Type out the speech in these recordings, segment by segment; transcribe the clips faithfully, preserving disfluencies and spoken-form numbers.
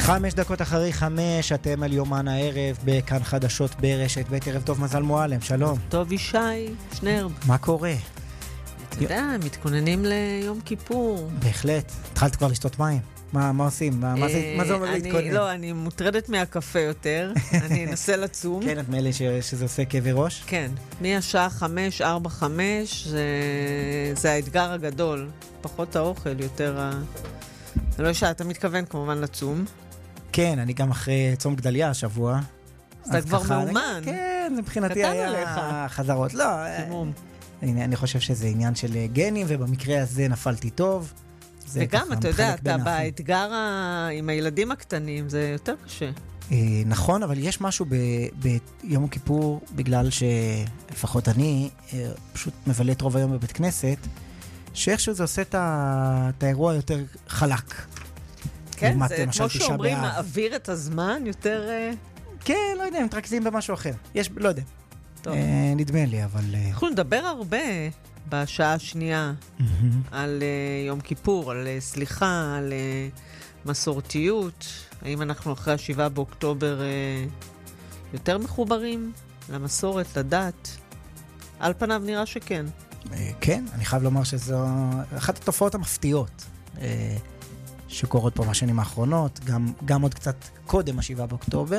חמש דקות אחרי חמש, אתם על יומן הערב, בכאן חדשות ברשת בית. ערב טוב, מזל מועלם, שלום. טוב ישי, שנרב. מה קורה? אתה יודע, מתכוננים ליום כיפור. בהחלט. התחלת כבר לשתות מים? מה, מה עושים? מה, מה זה, מה זה אומר להתכונן? לא, אני מוטרדת מהקפה יותר. אני אנסה לצום. כן, את מאלה שזה עושה כאבי ראש? כן. מהשעה חמש, ארבע, חמש, זה, זה האתגר הגדול. פחות האוכל, יותר ה... אני לא יודע, אתה מתכוון כמובן לצום. כן, אני גם אחרי צום גדליה השבוע. אז אתה כבר מאומן. כן, מבחינתי היה חזרות. לא, אני חושב שזה עניין של גנים, ובמקרה הזה נפלתי טוב. וגם, אתה יודע, אתה באתגר עם הילדים הקטנים, זה יותר קשה. נכון, אבל יש משהו ביום כיפור, בגלל שלפחות אני פשוט מבלה את רוב היום בבית כנסת, שאיכשהו זה עושה את האירוע יותר חלק. כן, זה כמו שאומרים, מעביר את הזמן יותר... כן, לא יודע, הם מתרכזים במשהו אחר. יש, לא יודע. נדמה לי, אבל... אנחנו נדבר הרבה בשעה השנייה על יום כיפור, על סליחה, על מסורתיות. האם אנחנו אחרי השבעה באוקטובר יותר מחוברים למסורת, לדת? על פניו נראה שכן. כן, אני חייב לומר שזו אחת התופעות המפתיעות שקורות פה בשנים האחרונות, גם, גם עוד קצת קודם השבעה באוקטובר.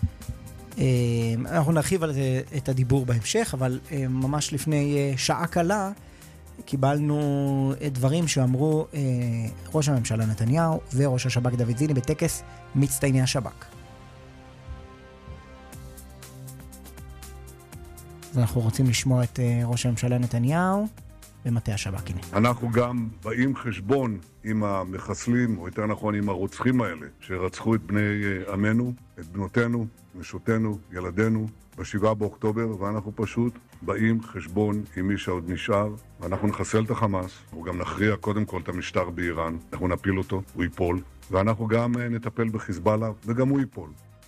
אנחנו נרחיב על זה את הדיבור בהמשך, אבל ממש לפני שעה קלה קיבלנו דברים שאמרו ראש הממשלה נתניהו וראש השב"כ דוד זיני בטקס מצטייני השב"כ. אז אנחנו רוצים לשמוע את ראש הממשלה נתניהו במטה השב"כ. הנה. אנחנו גם באים חשבון עם המחסלים, או יותר נכון עם הרוצחים האלה, שרצחו את בני עמנו, את בנותינו, נשותינו, ילדינו, בשבעה באוקטובר, ואנחנו פשוט באים חשבון עם מי שעוד נשאר, ואנחנו נחסל את החמאס, אנחנו גם נכריע קודם כל את המשטר באיראן, אנחנו נפיל אותו, הוא ייפול, ואנחנו גם נטפל בחיזבאללה, וגם הוא ייפול.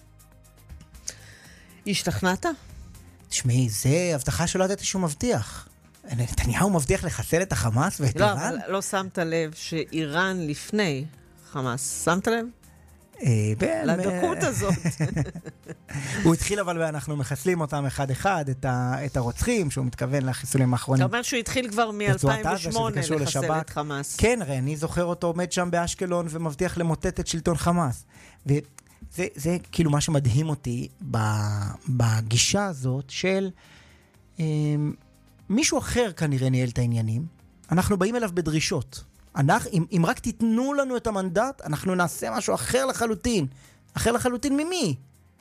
השתכנעת? תשמעי, זה הבטחה שלא ידעתי שהוא מבטיח. נתניהו מבטיח לחסל את החמאס ואת איראן? לא, אבל לא שמת לב שאיראן לפני חמאס. שמת לב? לדקות הזאת. הוא התחיל אבל ואנחנו מחסלים אותם אחד אחד, את הרוצחים, שהוא מתכוון לחיסולים האחרונים. אתה אומר שהוא התחיל כבר מ-אלפיים ושמונה לחסל את חמאס. כן, הרי אני זוכר אותו עומד שם באשקלון ומבטיח למוטט את שלטון חמאס. וזה זה כאילו מה שמדהים אותי בגישה הזאת של מישהו אחר כנראה ניהל את העניינים. אנחנו באים אליו בדרישות. אנחנו, אם, אם רק תיתנו לנו את המנדט, אנחנו נעשה משהו אחר לחלוטין. אחר לחלוטין ממי?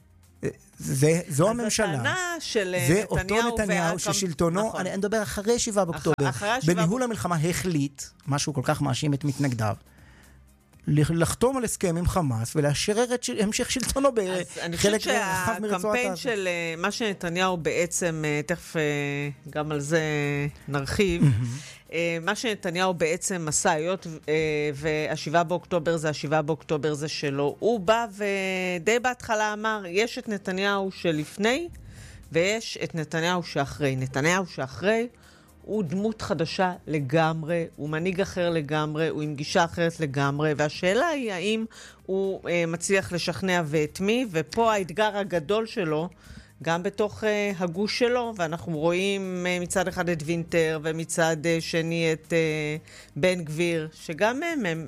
זה, זו הממשלה. של זה נתניהו אותו נתניהו ששלטונו, נכון. אני, אני מדבר אחרי שבעה באוקטובר. בניהול המלחמה החליט, משהו כל כך מאשים את מתנגדיו, לחתום על הסכם עם חמאס ולאשרר את המשך שלטונו בחלק רחב מרצועת עזה. הקמפיין של מה שנתניהו בעצם, תכף גם על זה נרחיב, מה שנתניהו בעצם עשה, היות והשבעה באוקטובר זה השבעה באוקטובר זה שלו, הוא בא ודי בהתחלה אמר, יש את נתניהו שלפני ויש את נתניהו שאחרי. נתניהו שאחרי הוא דמות חדשה לגמרי, הוא מנהיג אחר לגמרי, הוא עם גישה אחרת לגמרי, והשאלה היא האם הוא uh, מצליח לשכנע ואת מי, ופה האתגר הגדול שלו, גם בתוך uh, הגוש שלו, ואנחנו רואים uh, מצד אחד את וינטר, ומצד uh, שני את uh, בן גביר, שגם הם, הם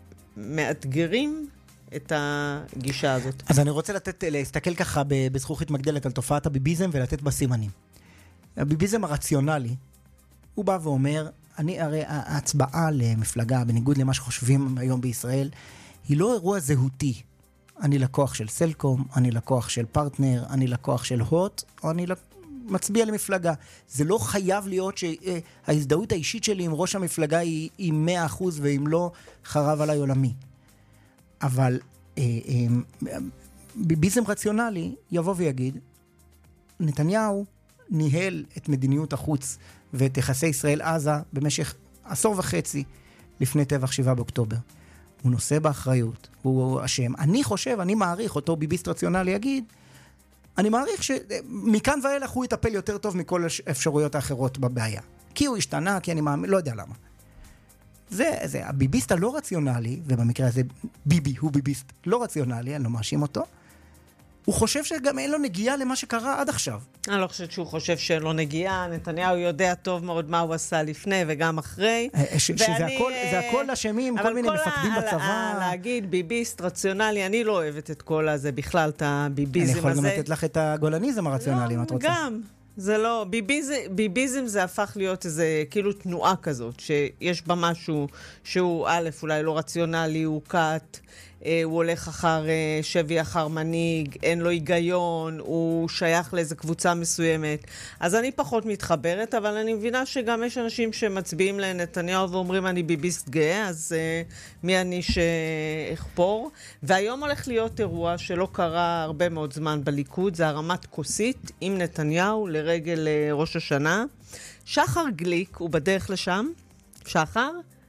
מאתגרים את הגישה הזאת. אז אני רוצה לתת, להסתכל ככה בזכוכית מגדלת על תופעת הביביזם, ולתת בסימנים. הביביזם הרציונלי, הוא בא ואומר, אני הרי ההצבעה למפלגה, בניגוד למה שחושבים היום בישראל, היא לא אירוע זהותי. אני לקוח של סלקום, אני לקוח של פרטנר, אני לקוח של הוט, או אני מצביע למפלגה. זה לא חייב להיות שההזדהות האישית שלי עם ראש המפלגה היא, היא מאה אחוז, ואם לא, חרב עליי עולמי. אבל אה, אה, ביביזם רציונלי יבוא ויגיד, נתניהו ניהל את מדיניות החוץ ואת יחסי ישראל-עזה במשך עשור וחצי לפני טבח שבעה באוקטובר. הוא נושא באחריות, הוא אשם. אני חושב, אני מעריך, אותו ביביסט רציונלי יגיד, אני מעריך שמכאן ואילך הוא יטפל יותר טוב מכל האפשרויות האחרות בבעיה. כי הוא השתנה, כי אני מאמין, לא יודע למה. זה, זה, הביביסט הלא רציונלי, ובמקרה הזה ביבי הוא ביביסט לא רציונלי, אני לא מאשים אותו, הוא חושב שגם אין לו נגיעה למה שקרה עד עכשיו. אני לא חושבת שהוא חושב שאין לו נגיעה, נתניהו יודע טוב מאוד מה הוא עשה לפני וגם אחרי. ש- שזה הכל, זה הכל אשמים, כל מיני מפקדים בצבא. אבל להגיד ביביסט רציונלי, אני לא אוהבת את כל הזה, בכלל את הביביזם הזה. אני יכול גם לתת לך את הגולניזם הרציונלי, אם את רוצה. גם. זה לא, ביביזם, ביביזם זה הפך להיות איזה כאילו תנועה כזאת, שיש בה משהו שהוא א', אולי לא רציונלי, הוא קט, אה, הוא הולך אחר אה, שבי אחר מנהיג, אין לו היגיון, הוא שייך לאיזו קבוצה מסוימת. אז אני פחות מתחברת, אבל אני מבינה שגם יש אנשים שמצביעים לנתניהו ואומרים אני ביביסט גאה, אז אה, מי אני שאכפור. והיום הולך להיות אירוע שלא קרה הרבה מאוד זמן בליכוד, זה הרמת כוסית עם נתניהו לרגל אה, ראש השנה. שחר גליק, הוא בדרך לשם. שחר?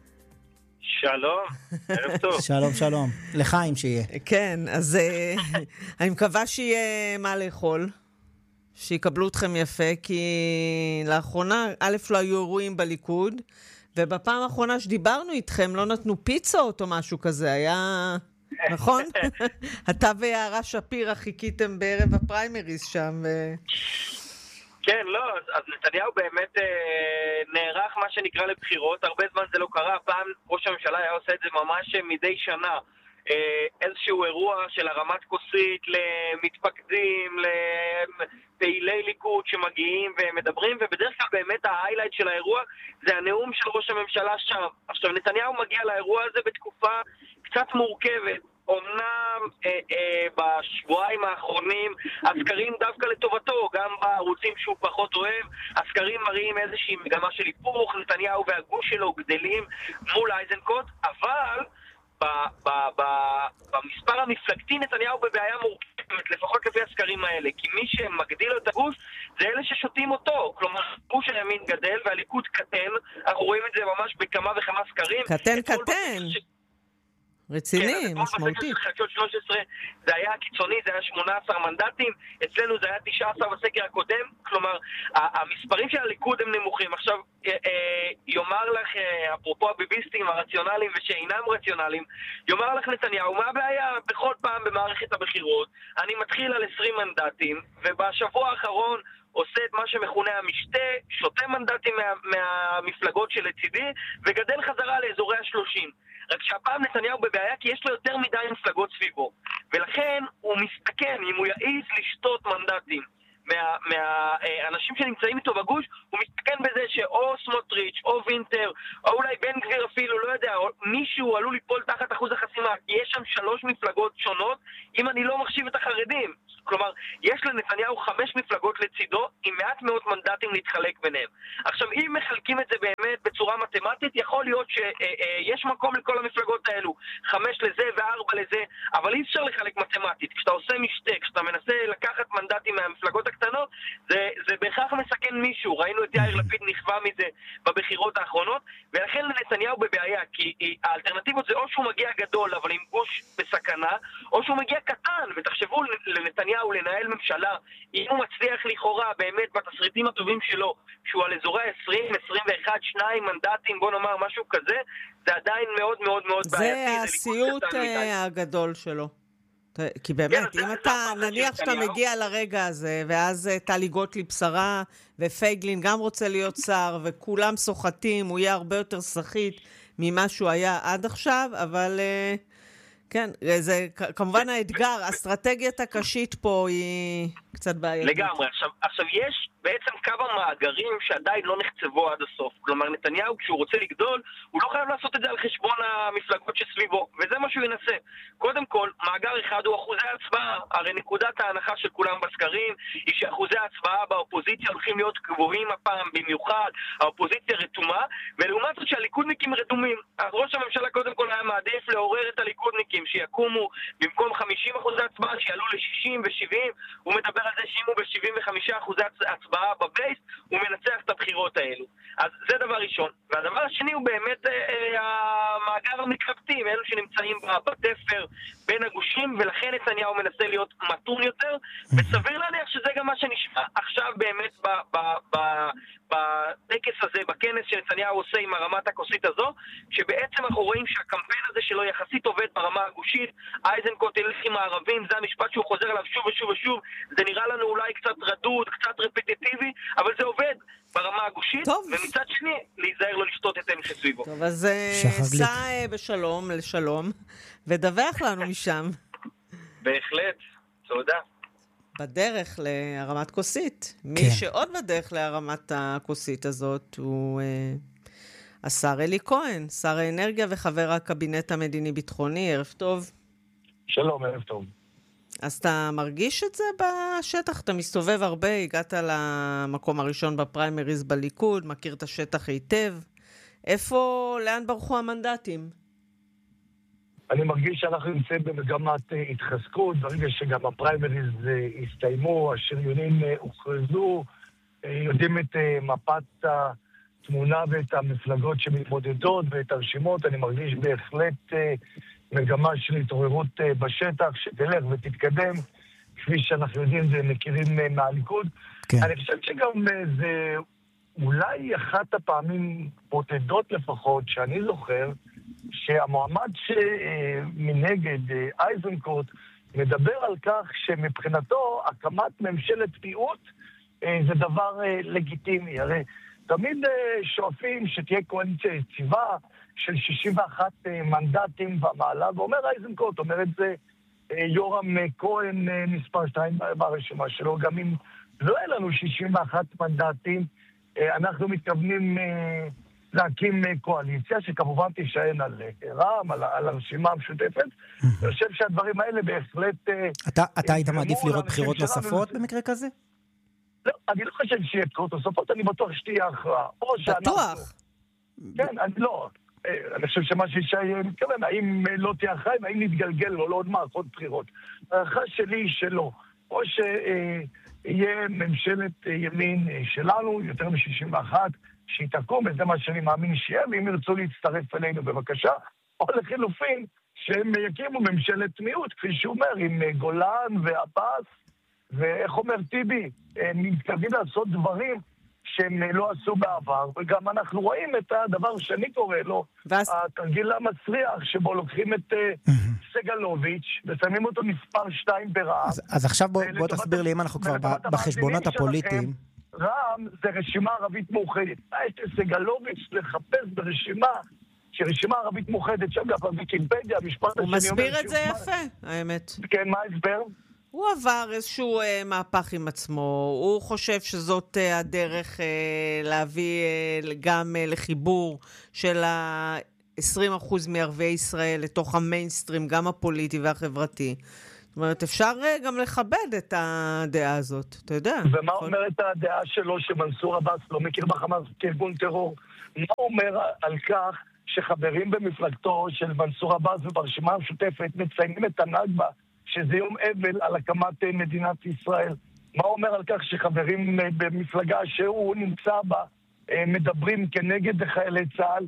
שלום, ערב טוב. שלום, שלום. לחיים שיהיה. כן, אז אני מקווה שיהיה מה לאכול, שיקבלו אתכם יפה, כי לאחרונה, א' לא היו אירועים בליכוד, ובפעם האחרונה שדיברנו איתכם לא נתנו פיצות או משהו כזה, היה... נכון? אתה ויערה שפירא חיכיתם בערב הפריימריז שם. כן, לא, אז נתניהו באמת אה, נערך מה שנקרא לבחירות, הרבה זמן זה לא קרה, פעם ראש הממשלה היה עושה את זה ממש מדי שנה, אה, איזשהו אירוע של הרמת כוסית למתפקדים, לפעילי ליכוד שמגיעים ומדברים, ובדרך כלל באמת ההיילייט של האירוע זה הנאום של ראש הממשלה שם. עכשיו נתניהו מגיע לאירוע הזה בתקופה קצת מורכבת, אומנם אה, אה, בשבועיים האחרונים הסקרים דווקא לטובתו, גם בערוצים שהוא פחות אוהב, הסקרים מראים איזושהי מגמה של היפוך, נתניהו והגוש שלו גדלים מול אייזנקוט, אבל ב, ב, ב, במספר המפלגתי נתניהו בבעיה מורכבת, לפחות לפי הסקרים האלה, כי מי שמגדיל את הגוש זה אלה ששותים אותו, כלומר גוש הימין גדל והליכוד קטן, אנחנו רואים את זה ממש בכמה וכמה סקרים. קטן קטן. רציני, כן, משמעותי. חדשות שלוש עשרה זה היה קיצוני, זה היה שמונה עשרה מנדטים, אצלנו זה היה תשע עשרה בסקר הקודם, כלומר, המספרים של הליכוד הם נמוכים. עכשיו, יאמר לך, אפרופו הביביסטים הרציונליים ושאינם רציונליים, יאמר לך נתניהו, מה הבעיה בכל פעם במערכת הבחירות? אני מתחיל על עשרים מנדטים, ובשבוע האחרון עושה את מה שמכונה המשתה, שותה מנדטים מה, מהמפלגות שלצידי, וגדל חזרה לאזורי השלושים. רק שהפעם נתניהו בבעיה כי יש לו יותר מדי מפלגות סביבו. ולכן הוא מסתכן, אם הוא יעיז לשתות מנדטים מהאנשים מה, שנמצאים איתו בגוש, הוא מסתכן בזה שאו סמוטריץ' או וינטר, או אולי בן גביר אפילו, לא יודע, או מישהו עלול ליפול תחת אחוז החסימה. יש שם שלוש מפלגות שונות, אם אני לא מחשיב את החרדים. כלומר, יש לנתניהו חמש מפלגות לצידו, עם מעט מאוד מנדטים להתחלק ביניהם. עכשיו, אם מחלקים את זה באמת בצורה מתמטית, יכול להיות שיש מקום לכל המפלגות האלו, חמש לזה וארבע לזה, אבל אי אפשר לחלק מתמטית. כשאתה עושה משתה, כשאתה מנסה לקחת מנדטים מהמפלגות הקטנות, זה, זה בהכרח מסכן מישהו. ראינו את יאיר לפיד נכווה מזה בבחירות האחרונות, ולכן לנתניהו בבעיה, כי האלטרנטיבות זה או שהוא מגיע גדול, אבל עם גוש בסכנה, או שהוא מגיע קטן, ותחשבו לנתניהו לנהל ממשלה, אם הוא מצליח לכאורה באמת בתסריטים הטובים שלו, שהוא על אזורי עשרים, עשרים ואחת, שניים מנדטים, בוא נאמר משהו כזה, זה עדיין מאוד מאוד מאוד בעייתי. זה הסיוט הגדול שלו. כי באמת, אם אתה, נניח שאתה מגיע לרגע הזה, ואז טלי גוטליב שרה, ופייגלין גם רוצה להיות שר, וכולם סוחטים, הוא יהיה הרבה יותר שחית ממה שהוא היה עד עכשיו, אבל... כן, זה כמובן האתגר, אסטרטגיית הקשית פה היא קצת בעייתית. לגמרי, עכשיו, עכשיו יש בעצם כמה מאגרים שעדיין לא נחצבו עד הסוף. כלומר, נתניהו, כשהוא רוצה לגדול, הוא לא חייב לעשות את זה על חשבון המפלגות שסביבו, וזה מה שהוא ינסה. קודם כל, מאגר אחד הוא אחוזי ההצבעה. הרי נקודת ההנחה של כולם בסקרים היא שאחוזי ההצבעה באופוזיציה הולכים להיות גבוהים הפעם במיוחד, האופוזיציה רתומה, ולעומת זאת שהליכודניקים רדומים. אז ראש הממשלה קודם כל היה מעדיף לעורר את הליכודניקים שיקומו במקום חמישים אחוזי הצבעה, שיעלו ל-שישים ו-שבעים, הוא מדבר על זה שאם הוא ב-שבעים וחמישה אחוזי הצבעה בבייס, הוא מנצח את הבחירות האלו. אז זה דבר ראשון. והדבר השני הוא באמת אה, המאגר המתלבטים, אלו שנמצאים נמצאים בתפר בין הגושים, ולכן נתניהו מנסה להיות מתון יותר, וסביר להניח שזה גם מה שנשמע עכשיו באמת בטקס הזה, בכנס שנתניהו עושה עם הרמת הכוסית הזו, שבעצם אנחנו רואים שהקמפיין הזה שלו יחסית עובד ברמה הגושית, אייזנקוט ילך עם הערבים, זה המשפט שהוא חוזר עליו שוב ושוב ושוב, זה נראה לנו אולי קצת רדוד, קצת רפטיטיבי, אבל זה עובד ברמה הגושית, טוב. ומצד שני, להיזהר לא לשתות את המשך סביבו. טוב, אז סע בשלום, לשלום, ודווח לנו משם. בהחלט, תודה. בדרך להרמת כוסית. כן. מי שעוד בדרך להרמת הכוסית הזאת הוא אה, השר אלי כהן, שר האנרגיה וחבר הקבינט המדיני-ביטחוני. ערב טוב. שלום, ערב טוב. אז אתה מרגיש את זה בשטח? אתה מסתובב הרבה, הגעת למקום הראשון בפריימריז בליכוד, מכיר את השטח היטב. איפה, לאן ברחו המנדטים? אני מרגיש שאנחנו נמצאים במגמת התחזקות, ברגע שגם הפריימריז הסתיימו, השריונים הוכרזו, יודעים את מפת התמונה ואת המפלגות שמתמודדות ואת הרשימות. אני מרגיש בהחלט מגמה של התעוררות בשטח, שתלך ותתקדם, כפי שאנחנו יודעים, זה מכירים מהליכוד. כן. אני חושב שגם זה אולי אחת הפעמים בודדות לפחות, שאני זוכר, שהמועמד שמנגד, אייזנקוט, מדבר על כך שמבחינתו הקמת ממשלת מיעוט זה דבר לגיטימי. הרי תמיד שואפים שתהיה קואליציה יציבה של שישים ואחת מנדטים ומעלה, ואומר אייזנקוט, אומר את זה יורם כהן מספר שתיים ברשימה שלו, גם אם לא יהיה לנו שישים ואחת מנדטים, אנחנו מתכוונים להקים קואליציה, שכמובן תישען על רע"מ, על, על הרשימה המשותפת. אני חושב שהדברים האלה בהחלט... אתה, אתה היית מעדיף לראות בחירות נוספות במקרה כזה? לא, אני לא חושב שיהיה בחירות נוספות, אני בטוח שתהיה הכרעה. בטוח? כן, אני לא. אני חושב שמה שישי מתכוון, האם לא תהיה הכרעה, האם נתגלגל לו לעוד מערכות בחירות. הערכה שלי היא שלא. או שיהיה ממשלת ימין שלנו, יותר מ-שישים ואחת, שהיא תקום, וזה מה שאני מאמין שיהיה, ואם ירצו להצטרף אלינו בבקשה, או לחילופין, שהם יקימו ממשלת מיעוט, כפי שהוא אומר, עם גולן ועבאס, ואיך אומר טיבי, הם מתכוונים לעשות דברים שהם לא עשו בעבר, וגם אנחנו רואים את הדבר שאני קורא לו, ואז... התרגיל המסריח, שבו לוקחים את סגלוביץ' ושמים אותו מספר שתיים ברע"מ. אז, אז עכשיו בוא, בוא תסביר לי אם אנחנו כבר בחשבונות הפוליטיים. רע"מ זה רשימה ערבית מאוחדת. יש לסגלוביץ' לחפש ברשימה, שרשימה ערבית מאוחדת, שם גם בוויקיפדיה, המשפט הוא מסביר את זה יפה, האמת. כן, מה ההסבר? הוא עבר איזשהו אה, מהפך עם עצמו, הוא חושב שזאת אה, הדרך אה, להביא אה, גם אה, לחיבור של ה-עשרים אחוז מערביי ישראל לתוך המיינסטרים, גם הפוליטי והחברתי. זאת אומרת, אפשר גם לכבד את הדעה הזאת, אתה יודע. ומה אומרת הדעה שלו שמנסור עבאס לא מכיר בחמאס כארגון טרור? מה אומר על כך שחברים במפלגתו של מנסור עבאס וברשימה המשותפת מציינים את הנכבה, שזה יום אבל על הקמת מדינת ישראל? מה אומר על כך שחברים במפלגה שהוא נמצא בה מדברים כנגד חיילי צה"ל,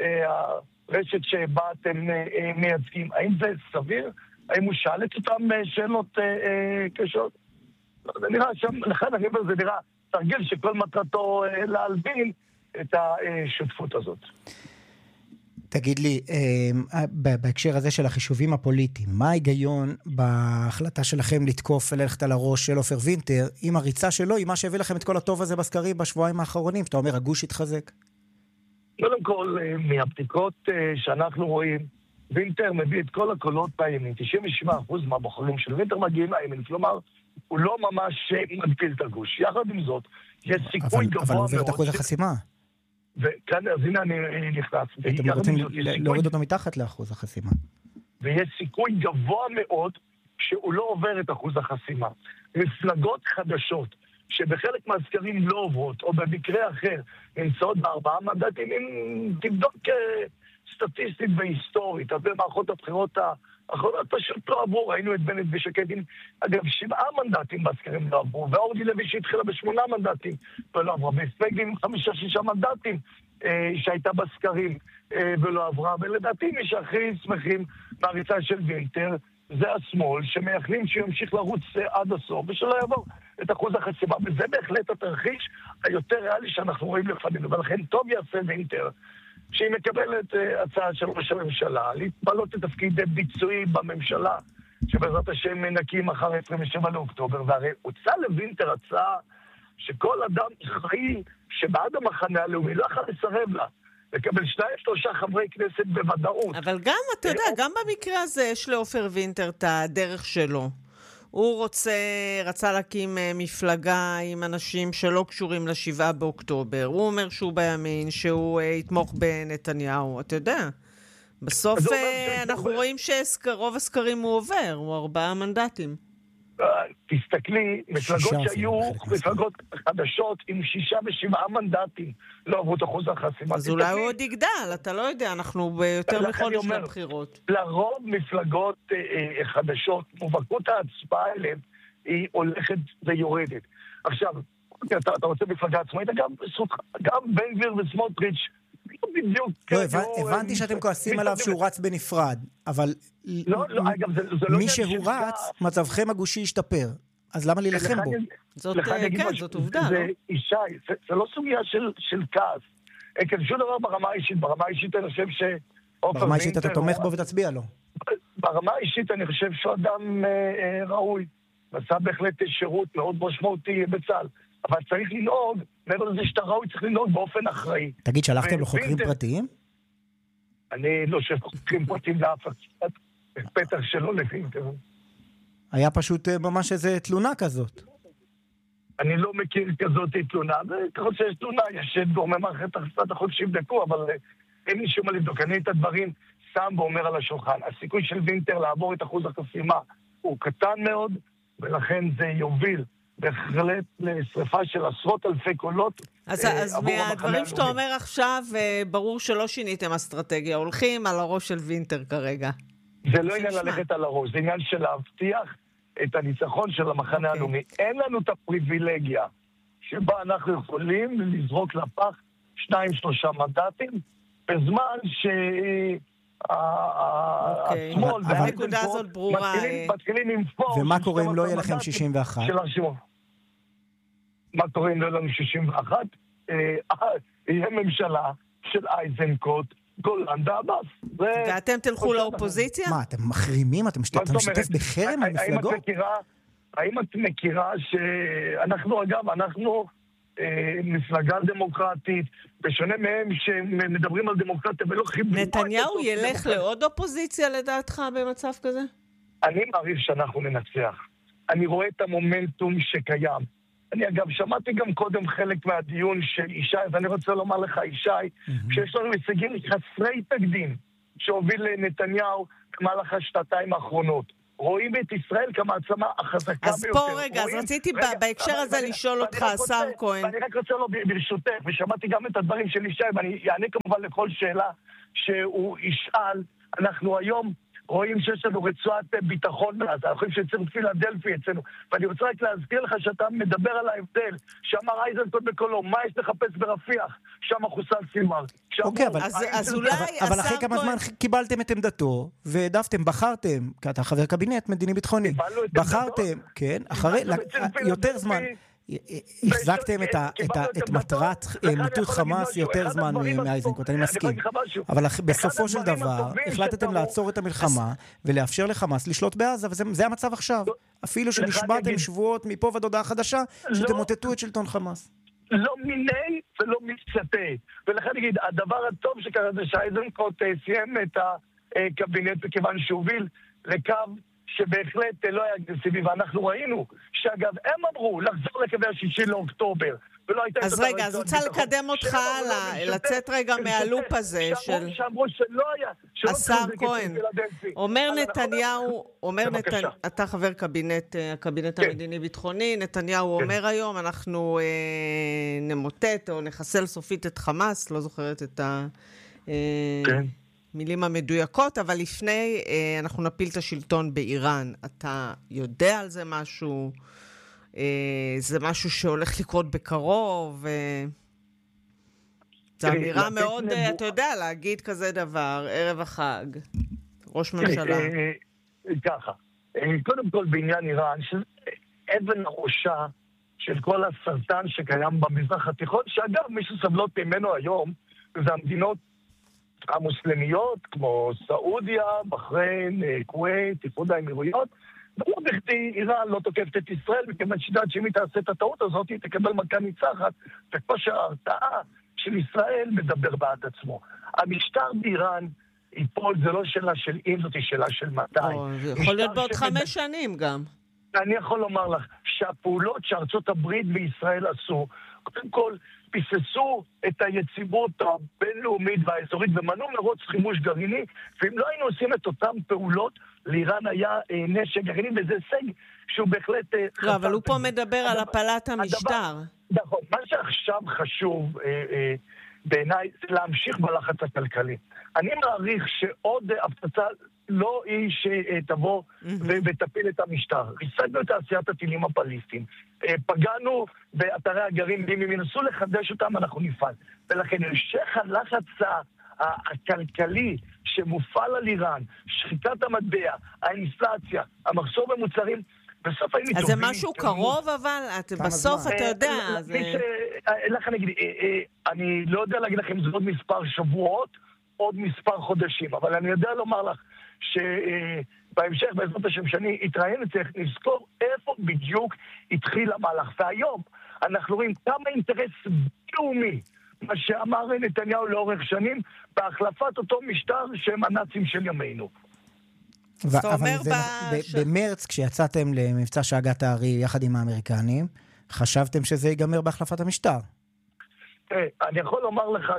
הרשת שבה אתם מייצגים? האם זה סביר? האם הוא שאל את אותם שאלות קשות? זה נראה שם, לכן אני אומר, זה נראה תרגיל שכל מטרתו להלבין את השותפות הזאת. תגיד לי, בהקשר הזה של החישובים הפוליטיים, מה ההיגיון בהחלטה שלכם לתקוף וללכת על הראש של אופר וינטר, עם הריצה שלו, עם מה שהביא לכם את כל הטוב הזה בסקרים בשבועיים האחרונים, שאתה אומר, הגוש התחזק? קודם כל, מהבדיקות שאנחנו רואים, וינטר מביא את כל הקולות מהימין, תשעים ושבעה אחוז מהבוחרים של וינטר מגיעים מהימין, כלומר, הוא לא ממש מגביל את הגוש. יחד עם זאת, יש סיכוי גבוה מאוד... אבל הוא עובר את אחוז החסימה. וכאן, אז הנה אני נכנס. אתם רוצים להוריד אותו מתחת לאחוז החסימה. ויש סיכוי גבוה מאוד שהוא לא עובר את אחוז החסימה. מפלגות חדשות, שבחלק מהסקרים לא עוברות, או במקרה אחר, נמצאות בארבעה מנדטים, אם תבדוק סטטיסטית והיסטורית, אז במערכות הבחירות האחרונות פשוט לא עברו, ראינו את בנט ושקד עם, אגב, שבעה מנדטים בסקרים לא עברו, ואורלי לוי שהתחילה בשמונה מנדטים ולא עברה, וספגד עם חמישה שישה מנדטים אה, שהייתה בסקרים אה, ולא עברה, ולדעתי מי שהכי שמחים מהריצה של וינטר, זה השמאל, שמייחלים שימשיך לרוץ אה, עד הסוף, ושלא יעבור את אחוז החסימה, וזה בהחלט התרחיש היותר ריאלי שאנחנו רואים לפנינו, ולכן טוב יעשה וינטר, שהיא מקבלת uh, הצעה של ראש הממשלה, להתמלות לתפקיד ביצועי בממשלה, שבעזרת השם נקים אחר עשרים ושבעה לאוקטובר, והרי הוצא לוינטר הצעה שכל אדם אחראי שבעד המחנה הלאומי לא יכול לסרב לה, לקבל שניים שלושה חברי כנסת בוודאות. אבל גם, אתה יודע, גם במקרה הזה יש לעופר וינטר את הדרך שלו. הוא רוצה, רצה להקים מפלגה עם אנשים שלא קשורים לשבעה באוקטובר. הוא אומר שהוא בימין, שהוא יתמוך בנתניהו. אתה יודע, בסוף אנחנו רואים שרוב הסקרים הוא עובר, הוא ארבעה מנדטים. תסתכלי, מפלגות שהיו מפלגות חדשות עם שישה ושבעה מנדטים לא עברו את אחוז החסימה. אז אולי הוא עוד יגדל, אתה לא יודע, אנחנו ביותר מחודש לבחירות. לרוב מפלגות חדשות, מובהקות ההצבעה אליהם, היא הולכת ויורדת. עכשיו, אתה רוצה מפלגה עצמאית, גם בן גביר וסמוטריץ' בדיוק. לא, הבנתי שאתם כועסים עליו שהוא רץ בנפרד, אבל מי שהוא רץ, מצבכם הגושי ישתפר. אז למה להילחם בו? זאת עובדה, לא? ישי, זה לא סוגיה של כעס. אין שום דבר ברמה האישית. ברמה האישית אני חושב ש... ברמה האישית אתה תומך בו ותצביע לו. ברמה האישית אני חושב שהוא אדם ראוי. ועשה בהחלט שירות מאוד משמעותי בצה"ל. אבל צריך לנהוג, מעבר לזה שאתה ראוי, צריך לנהוג באופן אחראי. תגיד, שלחתם לו חוקרים פרטיים? אני לא שלח חוקרים פרטיים לאף אחד, פתח שלו לוינטר. היה פשוט ממש איזו תלונה כזאת. אני לא מכיר כזאת תלונה, וככל שיש תלונה, יש גורמי מערכת אכיפת החוק שיבדקו, אבל אין לי שום מה לבדוק. אני את הדברים שם ואומר על השולחן. הסיכוי של וינטר לעבור את אחוז החסימה הוא קטן מאוד, ולכן זה יוביל בהחלט לשריפה של עשרות אלפי קולות. אז, אז מהדברים שאתה אומר עכשיו, ברור שלא שיניתם אסטרטגיה, הולכים על הראש של וינטר כרגע. זה לא עניין ללכת על הראש, זה עניין של להבטיח את הניצחון של המחנה okay. הלאומי. אין לנו את הפריבילגיה שבה אנחנו יכולים לזרוק לפח שניים שלושה מנדטים, בזמן ש... השמאל, והנקודה הזאת ברורה. מתחילים עם פורס. ומה קורה אם לא יהיה לכם שישים ואחת? מה קורה אם לא יהיה לנו שישים ואחת? יהיה ממשלה של איזנקוט, גולן ועבאס. ואתם תלכו לאופוזיציה? מה, אתם מחרימים? אתם משתתף בחרם על מפלגות? האם את מכירה שאנחנו, אגב, אנחנו מפלגה דמוקרטית, בשונה מהם שמדברים על דמוקרטיה ולא חיברו... נתניהו ילך לעוד אופוזיציה לדעתך במצב כזה? אני מעריך שאנחנו ננצח. אני רואה את המומנטום שקיים. אני אגב שמעתי גם קודם חלק מהדיון של ישי, ואני רוצה לומר לך ישי, שיש לנו הישגים חסרי תקדים שהוביל נתניהו במהלך השנתיים האחרונות. רואים את ישראל כמעצמה החזקה ביותר. אז פה רגע, אז רציתי בהקשר הזה לשאול אותך, השר כהן. אני רק רוצה לו ברשותך, ושמעתי גם את הדברים של ישי, ואני אענה כמובן לכל שאלה שהוא ישאל. אנחנו היום רואים שיש לנו רצועת ביטחון בעזה, אנחנו חושבים שצריך פילדלפי אצלנו, ואני רוצה רק להזכיר לך שאתה מדבר על ההבדל, שאמר איזנקוט בקולו, מה יש לחפש ברפיח? שם חוסל סילמר. אוקיי, אז אולי אבל אחרי כמה זמן קיבלתם את עמדתו, והעדפתם, בחרתם, כי אתה חבר קבינט מדיני ביטחוני, בחרתם, כן, אחרי יותר זמן, החזקתם את מטרת מיטוט חמאס יותר זמן מאיזנקוט, אני מסכים. אבל בסופו של דבר החלטתם לעצור את המלחמה ולאפשר לחמאס לשלוט בעזה, וזה המצב עכשיו. אפילו שנשבעתם שבועות מפה ועד הודעה חדשה שתמוטטו את שלטון חמאס. לא מיני ולא מקצתי. ולכן נגיד, הדבר הטוב שקרה זה שאיזנקוט סיים את הקבינט מכיוון שהוביל לקו שבהחלט לא היה אגרסיבי, ואנחנו ראינו שאגב הם אמרו לחזור לקווי השישי לאוקטובר, ולא הייתה... אז רגע, אז רוצה לקדם אותך לצאת רגע מהלופ הזה של... שאמרו שלא היה... השר כהן, אומר נתניהו, אומר נתניהו, אתה חבר קבינט, הקבינט המדיני-ביטחוני, נתניהו אומר היום, אנחנו נמוטט או נחסל סופית את חמאס, לא זוכרת את ה... המילים המדויקות, אבל לפני אה, אנחנו נפיל את השלטון באיראן. אתה יודע על זה משהו? אה, זה משהו שהולך לקרות בקרוב? אה... זו אמירה מאוד, נבוא... אתה יודע, להגיד כזה דבר, ערב החג, ראש ממשלה. אה, אה, ככה, אה, קודם כל בעניין איראן, שזה אבן הראשה של כל הסרטן שקיים במזרח התיכון, שאגב, מי שסבלות ממנו היום, זה המדינות המוסלמיות, כמו סעודיה, בחריין, כווית, איחוד האמירויות, ולא בכדי איראן לא תוקפת את ישראל, וכיוון שידעת שאם היא תעשה את הטעות הזאת, היא תקבל מכה ניצחת, וכושר ההרתעה של ישראל מדבר בעד עצמו. המשטר באיראן ייפול, זה לא שאלה של אם, זאת היא שאלה של מתי. זה יכול להיות בעוד חמש שנים גם. אני יכול לומר לך שהפעולות שארצות הברית וישראל עשו, קודם כל פיססו את היציבות הבינלאומית והאזורית ומנעו מרוץ חימוש גרעיני, ואם לא היינו עושים את אותן פעולות, לאיראן היה אה, נשק גרעיני, וזה הישג שהוא בהחלט... אה, לא, אבל הוא פה מדבר הדבר, על הפלת המשטר. נכון, מה שעכשיו חשוב אה, אה, בעיניי זה להמשיך בלחץ הכלכלי. אני מעריך שעוד הפצצה לא היא שתבוא ותפיל את המשטר. ריסקנו את תעשיית הטילים הבליסטיים. פגענו באתרי הגרעין, ואם הם ינסו לחדש אותם, אנחנו נפעל. ולכן המשך הלחץ הכלכלי שמופעל על איראן, שחיקת המטבע, האינפלציה, המחסור במוצרים, בסוף היינו אז זה משהו קרוב, אבל בסוף אתה יודע. לך אני אגיד, אני לא יודע להגיד לכם, זה עוד מספר שבועות, עוד מספר חודשים, אבל אני יודע לומר לך שבהמשך, בעזרת השם שאני אתראיין, צריך לזכור איפה בדיוק התחיל המהלך. והיום אנחנו רואים כמה אינטרס לאומי, מה שאמר נתניהו לאורך שנים, בהחלפת אותו משטר שהם הנאצים של ימינו. אבל במרץ, כשיצאתם למבצע שאגת הארי יחד עם האמריקנים, חשבתם שזה ייגמר בהחלפת המשטר? אני יכול לומר לך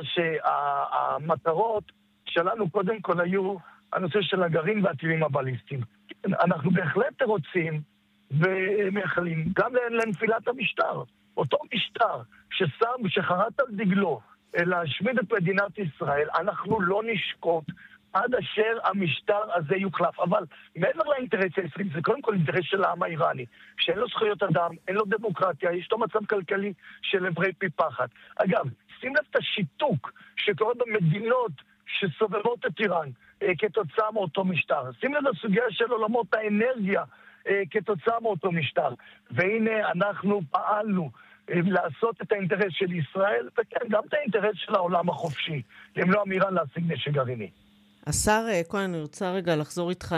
שהמטרות שלנו קודם כל היו הנושא של הגרעין והטילים הבליסטיים. אנחנו בהחלט רוצים ומייחלים גם לנפילת המשטר. אותו משטר ששם, שחרט על דגלו להשמיד את מדינת ישראל, אנחנו לא נשקוט עד אשר המשטר הזה יוחלף. אבל מעבר לאינטרס הישראלי, זה קודם כל אינטרס של העם האיראני, שאין לו זכויות אדם, אין לו דמוקרטיה, יש לו מצב כלכלי של עברי פי פחד. אגב, שים לב את השיתוק שקורה במדינות שסובבות את איראן אה, כתוצאה מאותו משטר. שים לב הסוגיה של עולמות האנרגיה אה, כתוצאה מאותו משטר. והנה אנחנו פעלנו אה, לעשות את האינטרס של ישראל, וכן, גם את האינטרס של העולם החופשי, למנוע מאיראן להשיג נשק גרעיני. השר כהן, אני רוצה רגע לחזור איתך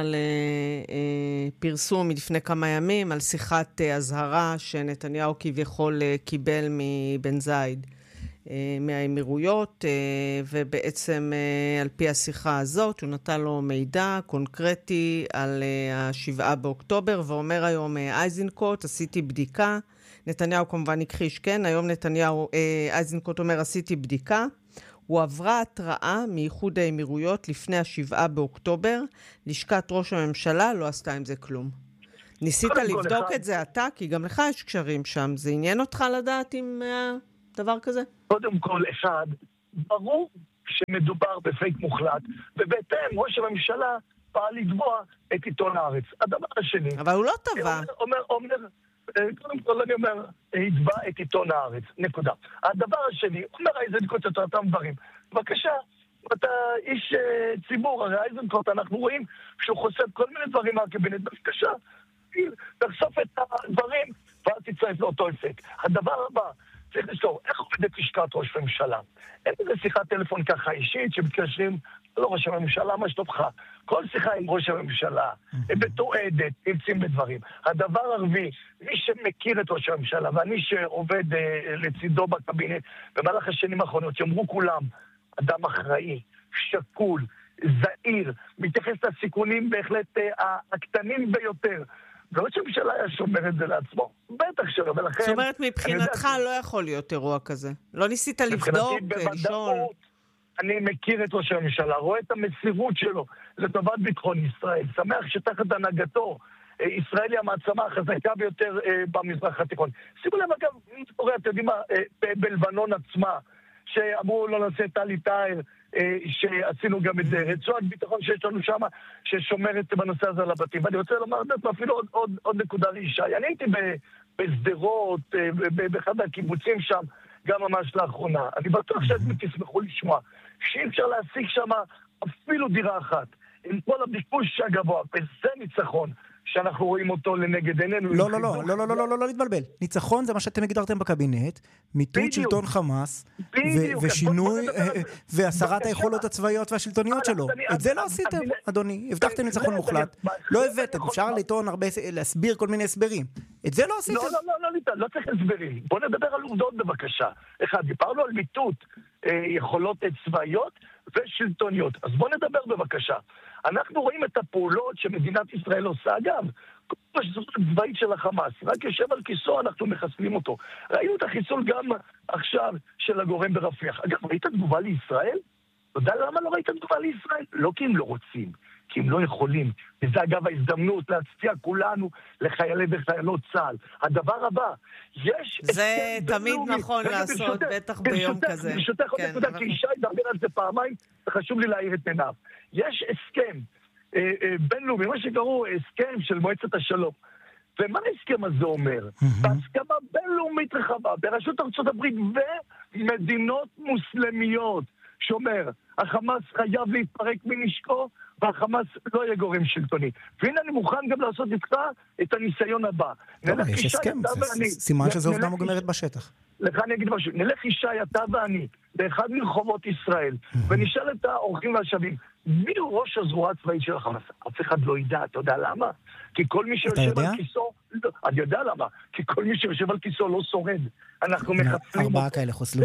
לפרסום מלפני כמה ימים על שיחת הזהרה שנתניהו כביכול קיבל מבן זייד מהאמירויות, ובעצם על פי השיחה הזאת הוא נתן לו מידע קונקרטי על השבעה באוקטובר, ואומר היום אייזנקוט, עשיתי בדיקה, נתניהו כמובן הכחיש, כן, היום נתניהו, אייזנקוט אומר, עשיתי בדיקה, הוא עברה התראה מאיחוד האמירויות לפני השבעה באוקטובר, לשכת ראש הממשלה לא עשתה עם זה כלום. ניסית לבדוק את זה אתה, כי גם לך יש קשרים שם, זה עניין אותך לדעת עם דבר כזה? קודם כל, אחד, ברור שמדובר בפייק מוחלט, ובהתאם ראש הממשלה פעל לתבוע את עיתון הארץ. הדבר השני... אבל הוא לא טבע. אומר, אומר, קודם כל אני אומר, התבע את עיתון הארץ, נקודה. הדבר השני, אומר אייזנקוט את אותם דברים. בבקשה, אתה איש ציבור, הרי אייזנקוט אנחנו רואים שהוא חושף כל מיני דברים מהקבינט, בבקשה, תחשוף את הדברים, ואז תצטרף לאותו אפקט. הדבר הבא, צריך לזכור, איך עובדת לשכת ראש הממשלה? אין איזה שיחת טלפון ככה אישית שמתקשרים, לא ראש הממשלה, מה שלומך? כל שיחה עם ראש הממשלה, מתועדת, נמצאים בדברים. הדבר הרביעי, מי שמכיר את ראש הממשלה, ואני שעובד אה, לצידו בקבינט, במהלך השנים האחרונות, שאמרו כולם, אדם אחראי, שקול, זהיר, מתייחס לסיכונים בהחלט אה, הקטנים ביותר. וראש הממשלה היה שומר את זה לעצמו. בטח שלא, ולכן... זאת אומרת, מבחינתך לא יכול להיות אירוע כזה. לא ניסית לבדוק, לשאול... אני מכיר את ראש הממשלה, רואה את המסירות שלו לטובת ביטחון ישראל. שמח שתחת הנהגתו, ישראל היא המעצמה החזקה ביותר במזרח התיכון. שימו לב, אגב, אתם יודעים מה, בלבנון עצמה, שאמרו לא נעשה טלי טייל, שעשינו גם את זה, רצועת ביטחון שיש לנו שם, ששומרת בנושא הזה על הבתים. ואני רוצה לומר אפילו עוד, עוד, עוד נקודה לישי. אני הייתי בסדרות, באחד הקיבוצים שם, גם ממש לאחרונה. אני בטוח שאתם תשמחו לשמוע, שאי אפשר להשיג שם אפילו דירה אחת. עם כל הביקוש הגבוה, וזה ניצחון. שאנחנו רואים אותו לנגד עינינו. לא, לא, לא, לא, לא, לא, לא, לא להתבלבל. ניצחון זה מה שאתם הגדרתם בקבינט, מיטוט שלטון חמאס, ושינוי, והסרת היכולות הצבאיות והשלטוניות שלו. את זה לא עשיתם, אדוני. הבטחתם ניצחון מוחלט. לא הבאתם, אפשר לטעון הרבה, להסביר כל מיני הסברים. את זה לא עשיתם. לא, לא, לא, לא, לא צריך הסברים. בוא נדבר על עובדות בבקשה. אחד, דיברנו על מיטוט יכולות צבאיות ושלטוניות. אז בוא נדבר בבקשה. אנחנו רואים את הפעולות שמדינת ישראל עושה, אגב, כל השזרות הצבאית של החמאס, רק יושב על כיסו, אנחנו מחסלים אותו. ראינו את החיסול גם עכשיו של הגורם ברפיח. אגב, ראית תגובה לישראל? אתה יודע למה לא ראית תגובה לישראל? לא כי הם לא רוצים, כי הם לא יכולים. וזה אגב ההזדמנות להצפיע כולנו לחיילי וחיילות צה"ל. הדבר הבא, יש... זה תמיד נכון לעשות, בטח ביום כזה. ברשותך עוד נקודה, כי ישי דרבר על זה פעמיים, וחשוב לי להעיר את עיניו. יש הסכם בינלאומי, מה שקראו הסכם של מועצת השלום. ומה ההסכם הזה אומר? בהסכמה בינלאומית רחבה, בראשות ארצות הברית ומדינות מוסלמיות, שאומר, החמאס חייב להתפרק מנשקו, והחמאס לא יהיה גורם שלטוני. והנה אני מוכן גם לעשות איתך את הניסיון הבא. יש הסכם, סימן שזו עובדה מוגמרת בשטח. לך אני אגיד משהו, נלך ישי, אתה ואני, באחד מרחובות ישראל, ונשאל את האורחים והשבים, מי הוא ראש הזרוע הצבאית של החמאס? אף אחד לא ידע, אתה יודע למה? כי כל מי שיושב על כיסו, אני יודע למה, כי כל מי שיושב על כיסו לא שורד. אנחנו מחפשים... ארבעה כאלה חוסלו.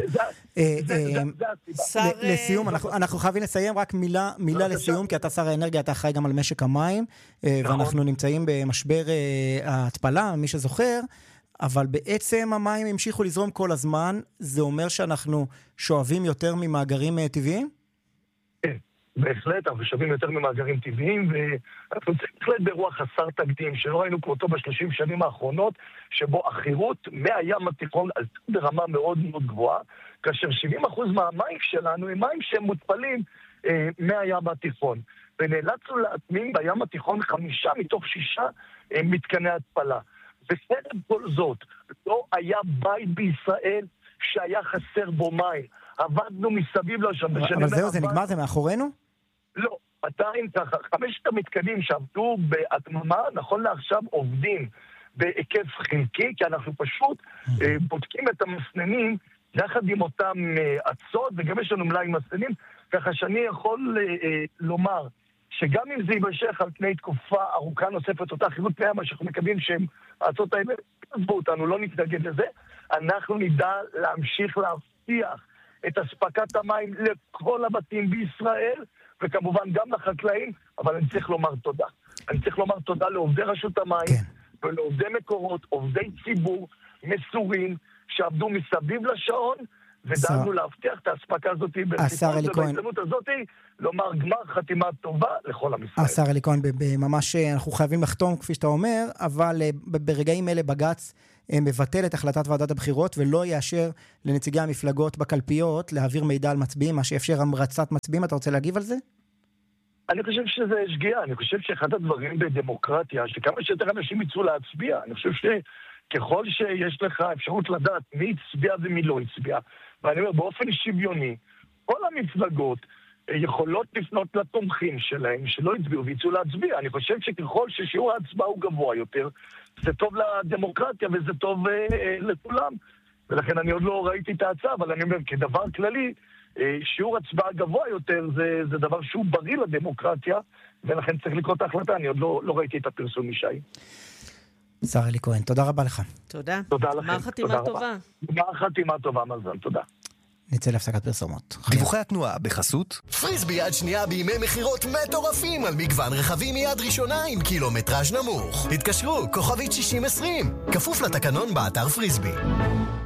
לסיום, אנחנו חייבים לסיים, רק מילה לסיום, כי אתה שר האנרגיה, אתה אחראי גם על משק המים, ואנחנו נמצאים במשבר ההתפלה, מי שזוכר, אבל בעצם המים המשיכו לזרום כל הזמן, זה אומר שאנחנו שואבים יותר ממאגרים טבעיים? כן, בהחלט, אנחנו שואבים יותר ממאגרים טבעיים, ואנחנו נמצאים בהחלט באירוע חסר תקדים, שלא ראינו כמותו בשלושים שנים האחרונות, שבו החירות מהים התיכון עלתה ברמה מאוד מאוד גבוהה, כאשר שבעים אחוז מהמים שלנו הם מים שהם מותפלים אה, מהים התיכון. ונאלצנו להטמין בים התיכון חמישה מתוך שישה אה, מתקני התפלה. וסרב כל זאת, לא היה בית בישראל שהיה חסר בו מים. עבדנו מסביב לשם. אבל זהו, זה נגמר, זה מאחורינו? לא, עדיין ככה. חמשת המתקנים שעבדו בהתממה, נכון לעכשיו עובדים בהיקף חלקי, כי אנחנו פשוט בודקים את המסננים יחד עם אותם עצות, וגם יש לנו מלאי מסננים, ככה שאני יכול לומר שגם אם זה יימשך על פני תקופה ארוכה נוספת, אותה חירות פני מה שאנחנו מקווים שהם העצות האלה, עזבו אותנו, לא נתנגד לזה, אנחנו נדע להמשיך להבטיח את הספקת המים לכל הבתים בישראל, וכמובן גם לחקלאים, אבל אני צריך לומר תודה. אני צריך לומר תודה לעובדי רשות המים, כן. ולעובדי מקורות, עובדי ציבור, מסורים, שעבדו מסביב לשעון, ודאגנו להבטיח את ההספקה הזאת השר אלי כהן. ובהזדמנות הזאת, לומר גמר חתימה טובה לכל עם ישראל. השר אלי כהן, ממש אנחנו חייבים לחתום, כפי שאתה אומר, אבל ברגעים אלה בג"ץ מבטל את החלטת ועדת הבחירות, ולא יאשר לנציגי המפלגות בקלפיות להעביר מידע על מצביעים, מה שיאפשר המרצת מצביעים. אתה רוצה להגיב על זה? אני חושב שזה שגיאה. אני חושב שאחד הדברים בדמוקרטיה, שכמה שיותר אנשים יצאו להצביע, אני חושב שככל שיש לך אפשרות לדעת מי הצביע ומי לא הצביע, ואני אומר, באופן שוויוני, כל המפלגות יכולות לפנות לתומכים שלהם, שלא הצביעו ויצאו להצביע. אני חושב שככל ששיעור ההצבעה הוא גבוה יותר, זה טוב לדמוקרטיה וזה טוב אה, לכולם. ולכן אני עוד לא ראיתי את ההצעה, אבל אני אומר, כדבר כללי, אה, שיעור הצבעה גבוה יותר זה, זה דבר שהוא בריא לדמוקרטיה, ולכן צריך לקרוא את ההחלטה. אני עוד לא, לא ראיתי את הפרסום משי. שר אלי כהן, תודה רבה לך. תודה. תודה לכם. גמר חתימה טובה. גמר חתימה טובה, מזל. תודה. נצא להפסקת פרסומות. דיווחי התנועה בחסות פריסבי יד שנייה בימי מחירות מטורפים על מגוון רכבים מיד ראשונה עם קילומטראז' נמוך. התקשרו, כוכבית שישים עשרים, כפוף לתקנון באתר פריסבי.